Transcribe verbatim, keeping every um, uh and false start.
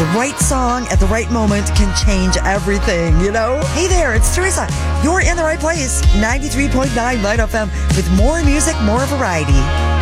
the right song at the right moment can change everything, you know? Hey there, it's Teresa. You're in the right place. ninety-three point nine Light F M with more music, more variety.